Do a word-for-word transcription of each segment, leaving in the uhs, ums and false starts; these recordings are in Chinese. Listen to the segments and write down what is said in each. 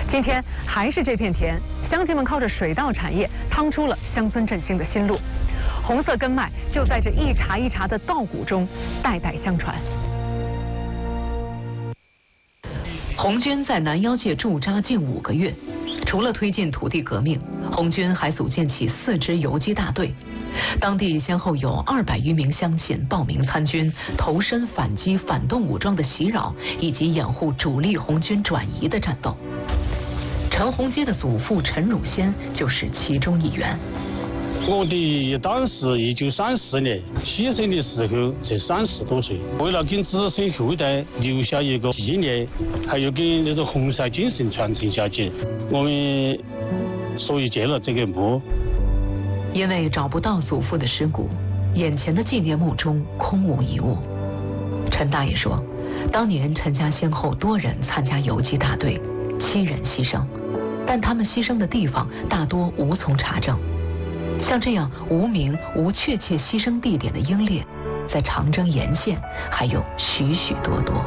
今天还是这片田，乡亲们靠着水稻产业趟出了乡村振兴的新路。红色根脉就在这一茬一茬的稻谷中代代相传。 红军在南腰界驻扎近五个月，除了推进土地革命，红军还组建起四支游击大队。当地先后有二百余名乡亲报名参军，投身反击反动武装的袭扰，以及掩护主力红军转移的战斗。陈洪基的祖父陈汝先就是其中一员。 我的当时一九三四年牺牲的时候才三十多岁，为了给子孙后代留下一个纪念，还有给那个红色精神传承下去，我们所以建了这个墓。 因为找不到祖父的尸骨，眼前的纪念墓中空无一物。陈大爷说，当年陈家先后多人参加游击大队，七人牺牲，但他们牺牲的地方大多无从查证。像这样无名无确切牺牲地点的英烈，在长征沿线还有许许多多。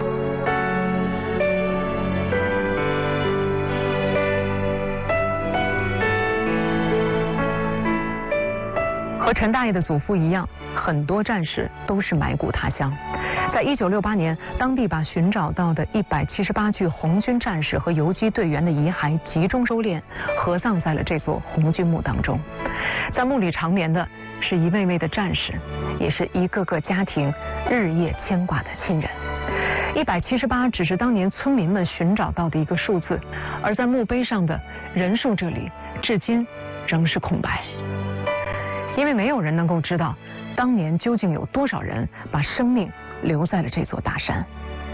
和陈大爷的祖父一样，很多战士都是埋骨他乡。在一九六八年，当地把寻找到的一百七十八具红军战士和游击队员的遗骸集中收敛，合葬在了这座红军墓当中。在墓里长眠的是一位位的战士，也是一个个家庭日夜牵挂的亲人。一百七十八只是当年村民们寻找到的一个数字，而在墓碑上的人数这里，至今仍是空白。因为没有人能够知道，当年究竟有多少人把生命留在了这座大山。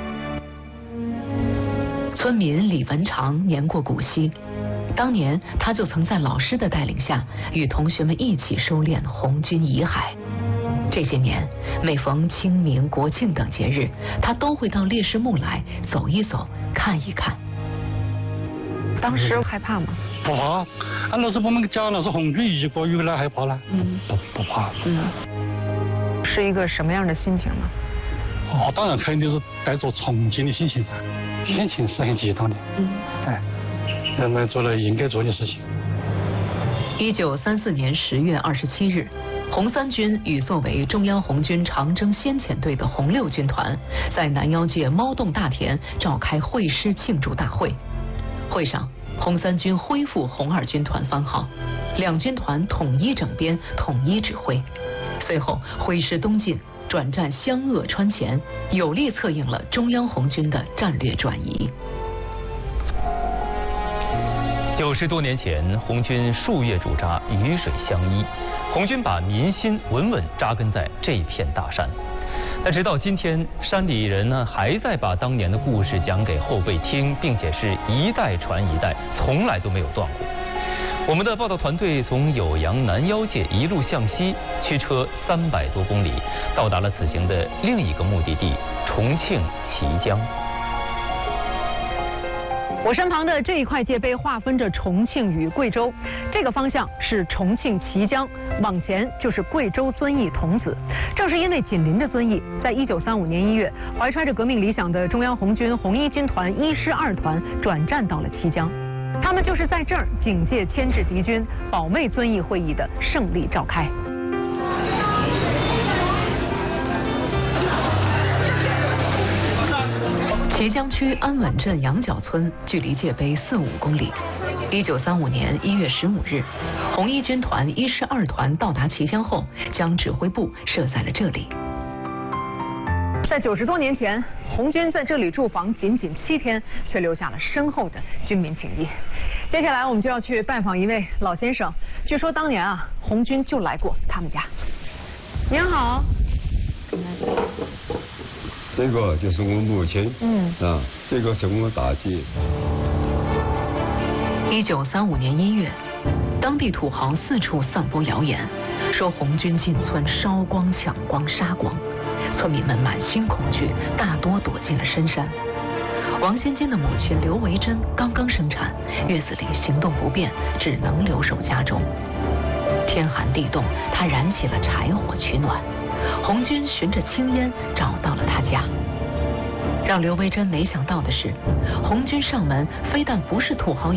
村民李文长年过古稀，当年他就曾在老师的带领下，与同学们一起收敛红军遗骸。这些年，每逢清明、国庆等节日，他都会到烈士墓来走一走，看一看。 当时害怕吗？ 不怕，俺老师把我们讲了是红军一个，有来害怕了。嗯，不不怕。 嗯，是一个什么样的心情呢？ 哦，当然肯定是带着崇敬的心情，心情是很激动的。嗯，哎，人们做了应该做的事情。 一九三四年十月二十七日，红三军与作为中央红军长征先遣队的红六军团，在南腰界猫洞大田召开会师庆祝大会。会上，红三军恢复红二军团番号，两军团统一整编，统一指挥。随后挥师东进，转战湘鄂川前，有力策应了中央红军的战略转移。 九十多年前，红军数月驻扎，鱼水相依，红军把民心稳稳扎根在这片大山。但直到今天，山里人呢还在把当年的故事讲给后辈听，并且是一代传一代，从来都没有断过。我们的报道团队从酉阳南腰界一路向西，驱车三百多公里，到达了此行的另一个目的地——重庆綦江。 我身旁的这一块界碑划分着重庆与贵州，这个方向是重庆綦江，往前就是贵州遵义桐梓。正是因为紧邻着遵义，在一九三五年一月，怀揣着革命理想的中央红军红一军团一师二团转战到了綦江。他们就是在这儿警戒牵制敌军，保卫遵义会议的胜利召开。 綦江区安稳镇羊角村距离界碑四五公里。一九三五年一月十五日，红一军团一师二团到达綦江后，将指挥部设在了这里。 在九十多年前，红军在这里驻防仅仅七天，却留下了深厚的军民情谊。接下来我们就要去拜访一位老先生，据说当年啊，红军就来过他们家。您好。 这个就是我母亲，嗯啊，这个是我大姐。 一九三五年一月，当地土豪四处散播谣言，说红军进村烧光、抢光、杀光，村民们满心恐惧，大多躲进了深山。王先坚的母亲刘维珍刚刚生产，月子里行动不便，只能留守家中。天寒地冻，她燃起了柴火取暖。红军循着青烟找到了他家。让刘维珍没想到的是，红军上门非但不是土豪